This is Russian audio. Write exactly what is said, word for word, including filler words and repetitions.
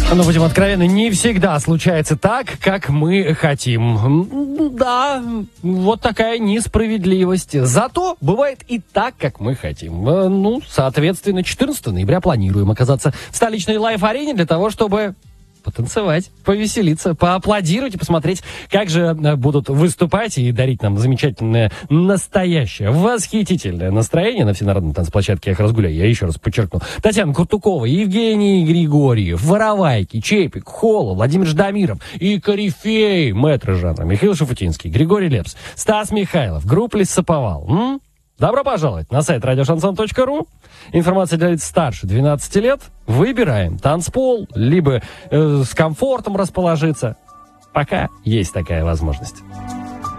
Но будем откровенны, не всегда случается так, как мы хотим. Да, вот такая несправедливость. Зато бывает и так, как мы хотим. Ну, соответственно, четырнадцатого ноября планируем оказаться в столичной лайв-арене для того, чтобы потанцевать, повеселиться, поаплодировать и посмотреть, как же будут выступать и дарить нам замечательное, настоящее, восхитительное настроение на всенародной танцплощадке «Эх, разгуляй». Я еще раз подчеркну. Татьяна Куртукова, Евгений Григорьев, Воровайки, Чепик, Холла, Владимир Ждамиров и корифей мэтра жанра Михаил Шафутинский, Григорий Лепс, Стас Михайлов, группа «Лесоповал». М? Добро пожаловать на сайт радиошансон точка ру. Информация для лиц старше двенадцати лет. Выбираем танцпол, либо э, с комфортом расположиться. Пока есть такая возможность.